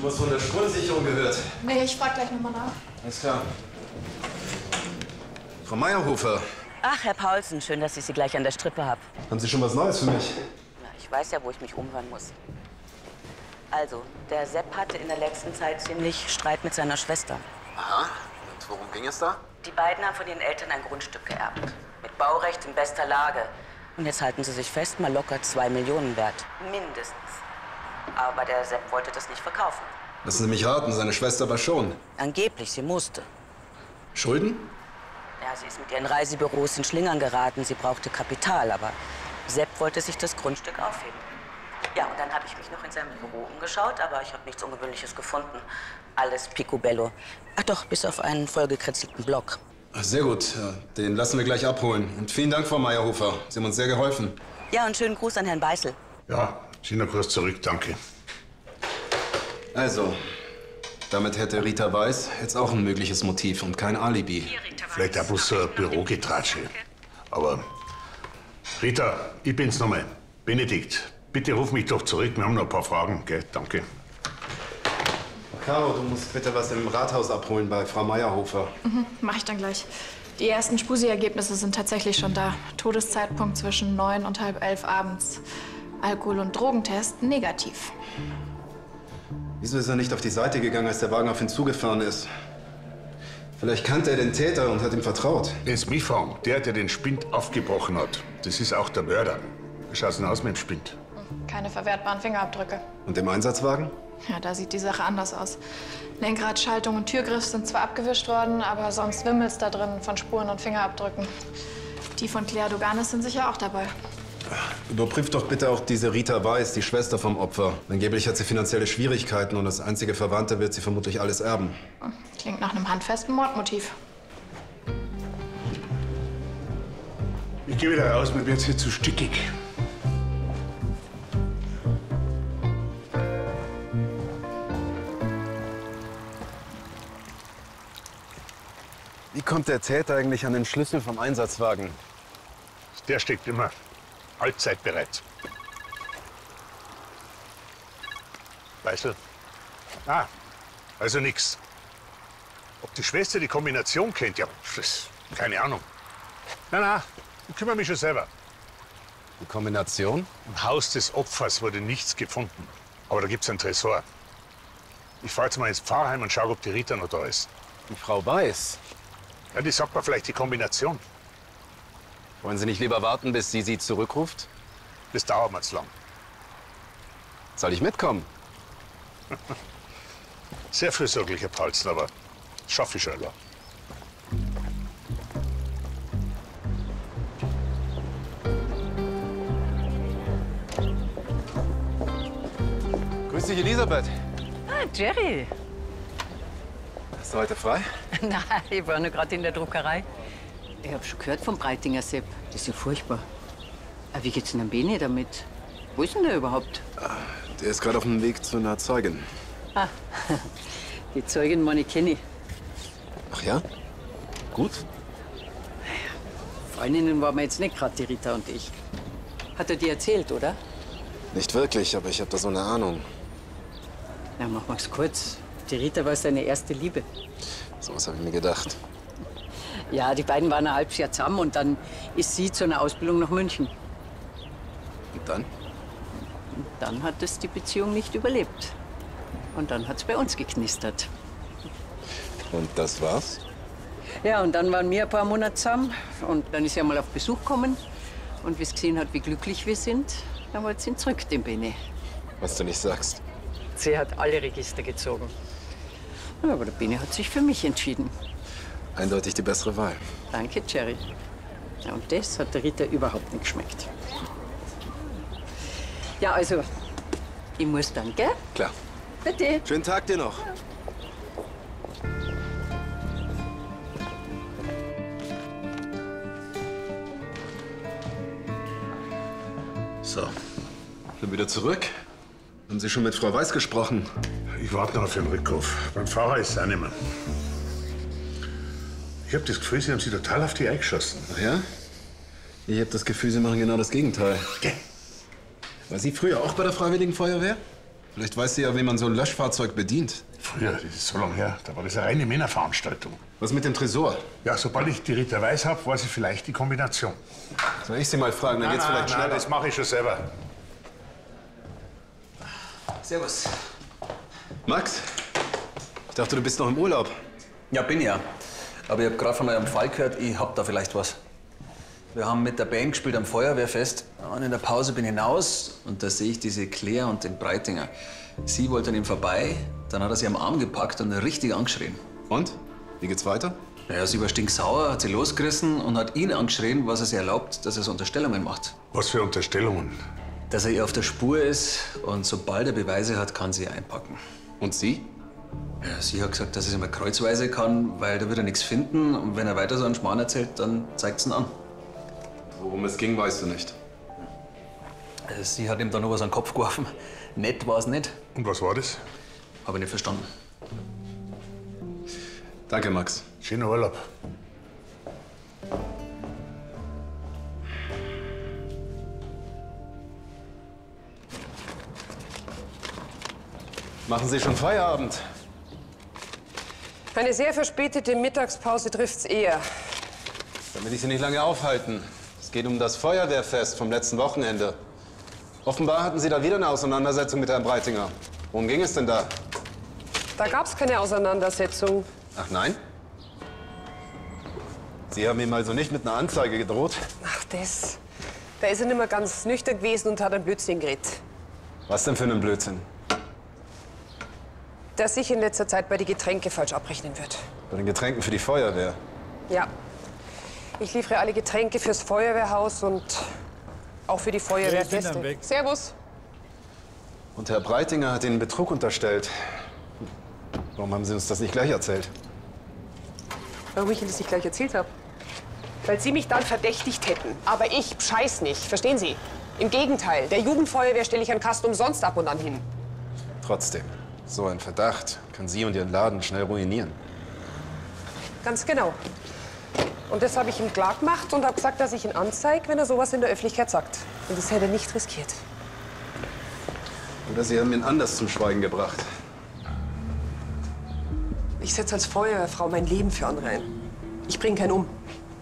Schon was von der Spurensicherung gehört? Nee, ich frag gleich nochmal nach. Alles klar. Frau Meyerhofer. Ach, Herr Paulsen, schön, dass ich Sie gleich an der Strippe habe. Haben Sie schon was Neues für mich? Na, ich weiß ja, wo ich mich umhören muss. Also, der Sepp hatte in der letzten Zeit ziemlich Streit mit seiner Schwester. Aha. Und worum ging es da? Die beiden haben von ihren Eltern ein Grundstück geerbt. Mit Baurecht in bester Lage. Und jetzt halten sie sich fest, mal locker 2 Millionen wert. Mindestens. Aber der Sepp wollte das nicht verkaufen. Lassen Sie mich raten, seine Schwester war schon. Angeblich, sie musste. Schulden? Ja, sie ist mit ihren Reisebüros in Schlingern geraten. Sie brauchte Kapital, aber Sepp wollte sich das Grundstück aufheben. Ja, und dann habe ich mich noch in seinem Büro umgeschaut, aber ich habe nichts Ungewöhnliches gefunden. Alles picobello. Ach doch, bis auf einen vollgekritzelten Block. Sehr gut. Den lassen wir gleich abholen. Und vielen Dank, Frau Meyerhofer. Sie haben uns sehr geholfen. Ja, und schönen Gruß an Herrn Beißel. Ja, Gina, kurz zurück, danke. Also, damit hätte Rita Weiß jetzt auch ein mögliches Motiv und kein Alibi. Vielleicht auch bloß so ein Bürogetratsche. Aber Rita, ich bin's nochmal. Benedikt, bitte ruf mich doch zurück. Wir haben noch ein paar Fragen, gell? Danke. Caro, du musst bitte was im Rathaus abholen bei Frau Meyerhofer. Mach ich dann gleich. Die ersten Spusi-Ergebnisse sind tatsächlich schon da. Todeszeitpunkt zwischen 9 und halb 11 abends. Alkohol- und Drogentest negativ. Wieso ist er nicht auf die Seite gegangen, als der Wagen auf ihn zugefahren ist? Vielleicht kannte er den Täter und hat ihm vertraut. Wenn Sie mich fragen, der den Spind aufgebrochen hat, das ist auch der Mörder. Wie schaut's denn aus mit dem Spind? Keine verwertbaren Fingerabdrücke. Und im Einsatzwagen? Ja, da sieht die Sache anders aus. Lenkrad, Schaltung und Türgriff sind zwar abgewischt worden, aber sonst wimmelt's da drin von Spuren und Fingerabdrücken. Die von Claire Doganes sind sicher auch dabei. Überprüft doch bitte auch diese Rita Weiß, die Schwester vom Opfer. Angeblich hat sie finanzielle Schwierigkeiten und als einzige Verwandte wird sie vermutlich alles erben. Klingt nach einem handfesten Mordmotiv. Ich gehe wieder raus, mir wird's hier zu stickig. Wie kommt der Täter eigentlich an den Schlüssel vom Einsatzwagen? Der steckt immer allzeit bereit. Weißel? Ah, also nix. Ob die Schwester die Kombination kennt, ja, keine Ahnung. Na, ich kümmere mich schon selber. Die Kombination? Im Haus des Opfers wurde nichts gefunden. Aber da gibt's einen Tresor. Ich fahr jetzt mal ins Pfarrheim und schau, ob die Rita noch da ist. Die Frau Weiß. Ja, die sagt mir vielleicht die Kombination. Wollen Sie nicht lieber warten, bis sie zurückruft? Das dauert mir zu lang. Soll ich mitkommen? Sehr fürsorglicher Paulsen, aber das schaffe ich schon. Ja. Grüß dich, Elisabeth. Ah, Jerry. Hast du heute frei? Nein, ich war nur gerade in der Druckerei. Ich hab schon gehört vom Breitinger Sepp. Das ist ja furchtbar. Aber wie geht's denn dem Beni damit? Wo ist denn der überhaupt? Der ist gerade auf dem Weg zu einer Zeugin. Ah, die Zeugin, meine kenne ich. Ach ja? Gut? Freundinnen waren wir jetzt nicht gerade, die Rita und ich. Hat er dir erzählt, oder? Nicht wirklich, aber ich habe da so eine Ahnung. Na, mach mal's kurz. Die Rita war seine erste Liebe. So was habe ich mir gedacht. Ja, die beiden waren ein halbes Jahr zusammen und dann ist sie zu einer Ausbildung nach München. Und dann? Und dann hat es die Beziehung nicht überlebt. Und dann hat's bei uns geknistert. Und das war's? Ja, und dann waren wir ein paar Monate zusammen. Und dann ist sie einmal auf Besuch gekommen. Und wie sie gesehen hat, wie glücklich wir sind, dann wollte sie ihn zurück, den Beni. Was du nicht sagst. Sie hat alle Register gezogen. Ja, aber der Beni hat sich für mich entschieden. Eindeutig die bessere Wahl. Danke, Jerry. Ja, und das hat der Rita überhaupt nicht geschmeckt. Ja, also, ich muss dann, gell? Klar. Bitte. Schönen Tag dir noch. So, Bin wieder zurück. Haben Sie schon mit Frau Weiß gesprochen? ich warte noch auf den Rückruf. Beim Fahrer ist es auch nicht mehr. Ich habe das Gefühl, Sie haben sich total auf die eingeschossen. Ach ja? Ich habe das Gefühl, Sie machen genau das Gegenteil. Geh. War Sie früher auch bei der Freiwilligen Feuerwehr? Vielleicht weiß sie ja, wie man so ein Löschfahrzeug bedient. Früher, das ist so lange her, da war das eine reine Männerveranstaltung. Was mit dem Tresor? Ja, sobald ich die Rita Weiß habe, weiß ich vielleicht die Kombination. Soll ich sie mal fragen? Dann geht's vielleicht schneller. Nein, das mache ich schon selber. Servus. Max? Ich dachte, du bist noch im Urlaub. Ja, bin ja. Aber ich hab gerade von eurem Fall gehört, ich hab da vielleicht was. Wir haben mit der Band gespielt am Feuerwehrfest. Und in der Pause bin ich hinaus und da sehe ich diese Claire und den Breitinger. Sie wollte an ihm vorbei, dann hat er sie am Arm gepackt und richtig angeschrien. Und? Wie geht's weiter? Naja, sie war stinksauer, hat sie losgerissen und hat ihn angeschrien, was er sich erlaubt, dass er so Unterstellungen macht. Was für Unterstellungen? Dass er ihr auf der Spur ist und sobald er Beweise hat, kann sie einpacken. Und sie? Ja, sie hat gesagt, dass er sie mal kreuzweise kann, weil da wird er nichts finden. Und wenn er weiter so einen Schmarrn erzählt, dann zeigt sie ihn an. Worum es ging, weißt du nicht. Sie hat ihm dann noch was an den Kopf geworfen. Nett war es nicht. Und was war das? Habe ich nicht verstanden. Danke, Max. Schöner Urlaub. Machen Sie schon Feierabend? Eine sehr verspätete Mittagspause trifft's eher. Damit ich Sie nicht lange aufhalten. Es geht um das Feuerwehrfest vom letzten Wochenende. Offenbar hatten Sie da wieder eine Auseinandersetzung mit Herrn Breitinger. Worum ging es denn da? Da gab's keine Auseinandersetzung. Ach nein? Sie haben ihm also nicht mit einer Anzeige gedroht? Ach, das. Da ist er nicht mehr ganz nüchtern gewesen und hat einen Blödsinn geredet. Was denn für einen Blödsinn? Dass sich in letzter Zeit bei den Getränke falsch abrechnen wird. Bei den Getränken für die Feuerwehr. Ja. Ich liefere alle Getränke fürs Feuerwehrhaus und auch für die Feuerwehrfeste. Servus. Und Herr Breitinger hat Ihnen Betrug unterstellt. Warum haben Sie uns das nicht gleich erzählt? Warum ich Ihnen das nicht gleich erzählt habe? Weil Sie mich dann verdächtigt hätten. Aber ich scheiß nicht, verstehen Sie? Im Gegenteil, der Jugendfeuerwehr stelle ich einen Kasten umsonst ab und an hin. Trotzdem, so ein Verdacht kann Sie und Ihren Laden schnell ruinieren. Ganz genau. Und das habe ich ihm klar gemacht und habe gesagt, dass ich ihn anzeige, wenn er sowas in der Öffentlichkeit sagt. Und das hätte er nicht riskiert. Oder Sie haben ihn anders zum Schweigen gebracht. Ich setze als Feuerwehrfrau mein Leben für andere ein. Ich bringe keinen um.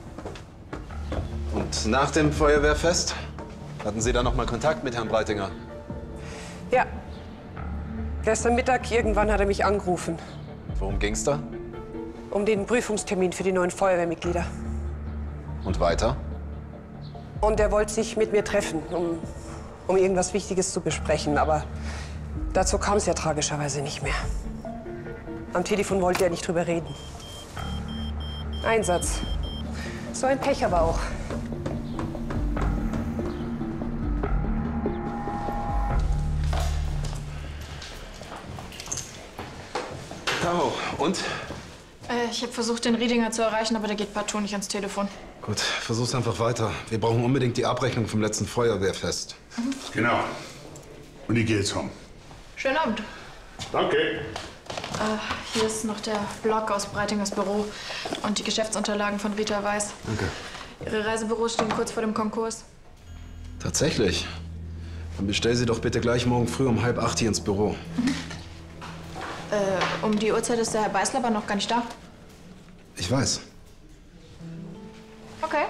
Und nach dem Feuerwehrfest hatten Sie dann noch mal Kontakt mit Herrn Breitinger? Ja. Gestern Mittag irgendwann hat er mich angerufen. Worum ging's da? Um den Prüfungstermin für die neuen Feuerwehrmitglieder. Und weiter? Und er wollte sich mit mir treffen, um irgendwas Wichtiges zu besprechen. Aber dazu kam es ja tragischerweise nicht mehr. Am Telefon wollte er nicht drüber reden. Einsatz. So ein Pech aber auch. Oh, und? Ich habe versucht, den Riedinger zu erreichen, aber der geht partout nicht ans Telefon. Gut, versuch's einfach weiter. Wir brauchen unbedingt die Abrechnung vom letzten Feuerwehrfest. Genau. Und ich gehe jetzt heim. Schönen Abend. Danke. Hier ist noch der Blog aus Breitingers Büro und die Geschäftsunterlagen von Rita Weiß. Danke. Ihre Reisebüros stehen kurz vor dem Konkurs. Tatsächlich? Dann bestell sie doch bitte gleich morgen früh um 7:30 hier ins Büro. Um die Uhrzeit ist der Herr Beißler aber noch gar nicht da. Ich weiß. Okay.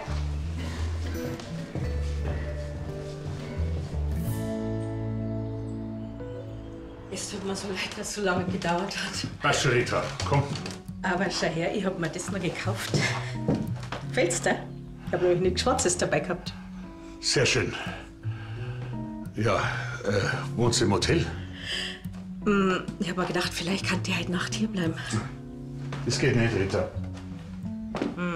Es tut mir so leid, dass es so lange gedauert hat. Weißt du, Rita, komm. Aber schau her, ich hab mir das noch gekauft. Gefällt's dir? Ich hab nämlich nichts Schwarzes dabei gehabt. Sehr schön. Ja, wohnst du im Hotel? Ich hab mir gedacht, vielleicht kann die heute Nacht hier bleiben. Das geht nicht, Rita.